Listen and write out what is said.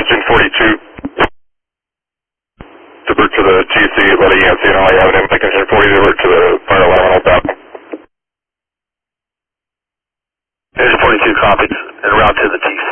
Engine 42. Divert to the TC, let EMC know you have an impact engine 40, divert to the fire alarm on top. Engine 42 copies, en route to the TC.